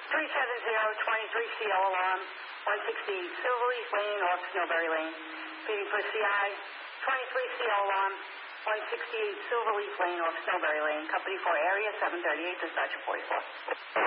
370-23CO alarm, 168 Silverleaf Lane off Snowberry Lane. Waiting for CI, 23CO alarm, 168 Silverleaf Lane off Snowberry Lane. Company 4 area, 738, dispatcher 44.